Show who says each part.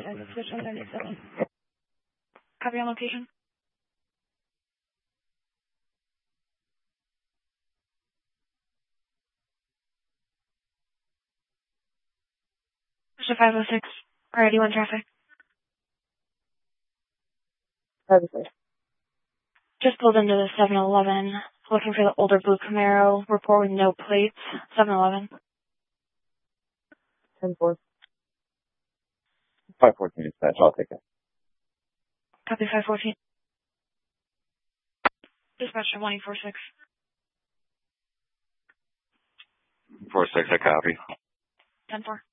Speaker 1: Switch 177. Copy on location. Switch 506. Alrighty, one traffic.
Speaker 2: 506.
Speaker 1: Just pulled into the 7-Eleven. Looking for the older blue Camaro. Report with no plates. 7-Eleven.
Speaker 2: 10-4. 514 dispatch. I'll take it.
Speaker 1: Copy 514. Dispatcher 1846.
Speaker 3: 46, I copy.
Speaker 1: 10-4.